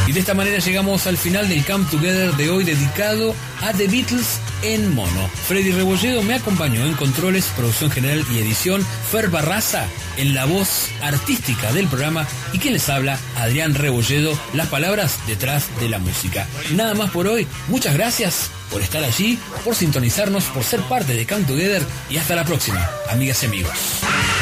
Y de esta manera llegamos al final del Come Together de hoy, dedicado a The Beatles en mono. Freddy Rebolledo me acompañó en controles, producción general y edición, Fer Barraza en la voz artística del programa, y quien les habla, Adrián Rebolledo, las palabras detrás de la música. Nada más por hoy, muchas gracias por estar allí, por sintonizarnos, por ser parte de Come Together, y hasta la próxima, amigas y amigos.